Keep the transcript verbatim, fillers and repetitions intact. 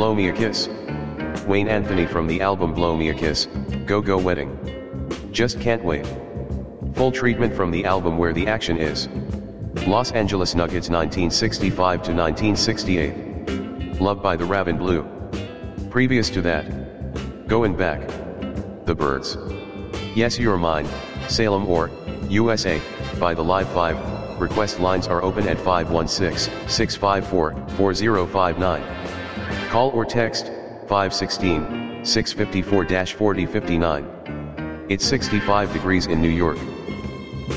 Blow Me a Kiss. Wayne Anthony from the album Blow Me a Kiss, Go Go Wedding. Just Can't Wait. Full treatment from the album Where the Action Is. Los Angeles Nuggets nineteen sixty-five to nineteen sixty-eight. Love by the Raven Blue. Previous to that, Goin' Back. The Byrds. Yes You're Mine, Salem or, U S A, by the Live five. Request lines are open at five one six, six five four, four zero five nine. Call or text, five one six, six five four, four zero five nine. It's sixty-five degrees in New York.